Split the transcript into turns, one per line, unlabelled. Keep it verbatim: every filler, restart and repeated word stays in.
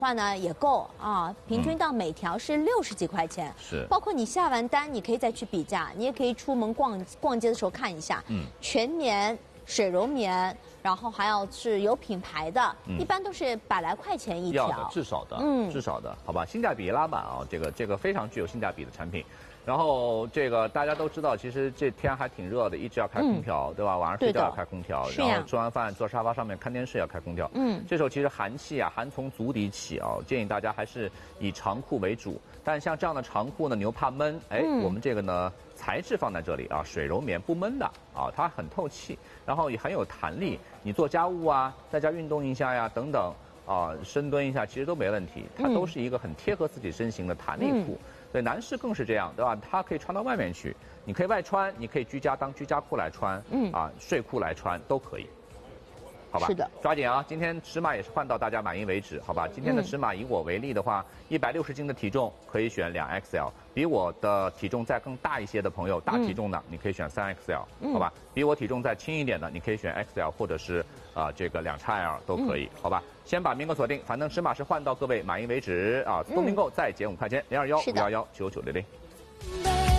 话呢也够啊，平均到每条是六十几块钱。
是，
包括你下完单，你可以再去比价，你也可以出门逛逛街的时候看一下。嗯，全棉、水柔棉，然后还要是有品牌的，嗯、一般都是百来块钱一条。
要的，至少的，
嗯，
至少的，好吧，性价比拉满啊，这个这个非常具有性价比的产品。然后这个大家都知道，其实这天还挺热的，一直要开空调，嗯、对吧？晚上睡觉要开空调，然后吃完饭坐沙发上面看电视要开空调。嗯，这时候其实寒气啊，寒从足底起啊，建议大家还是以长裤为主。但像这样的长裤呢，你又怕闷，哎，嗯、我们这个呢材质放在这里啊，水柔棉不闷的啊，它很透气，然后也很有弹力。你做家务啊，在家运动一下呀，等等啊，深蹲一下其实都没问题，它都是一个很贴合自己身形的弹力裤。嗯对，男士更是这样，对吧？它可以穿到外面去，你可以外穿，你可以居家当居家裤来穿，嗯啊，睡裤来穿都可以，好吧？
是的，
抓紧啊！今天尺码也是换到大家满意为止，好吧？今天的尺码以我为例的话，一百六十斤的体重可以选两 X L， 比我的体重再更大一些的朋友，大体重的、嗯、你可以选三 X L，、嗯、好吧？比我体重再轻一点的，你可以选 X L 或者是啊、呃、这个两 X L 都可以，嗯、好吧？先把名额锁定，反正尺码是换到各位满意为止啊！自动订购再减五块钱，零二幺五幺幺九九零零。